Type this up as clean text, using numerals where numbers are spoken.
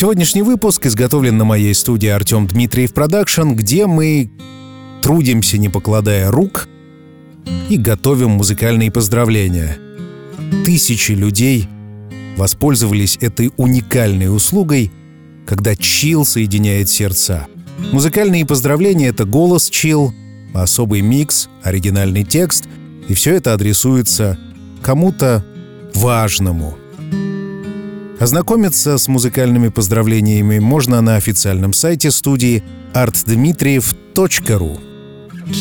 Сегодняшний выпуск изготовлен на моей студии Артем Дмитриев Продакшн, где мы трудимся, не покладая рук, и готовим музыкальные поздравления. Тысячи людей воспользовались этой уникальной услугой, когда чилл соединяет сердца. Музыкальные поздравления — это голос чилл, особый микс, оригинальный текст, и все это адресуется кому-то важному. Ознакомиться с музыкальными поздравлениями можно на официальном сайте студии artdmitriev.ru.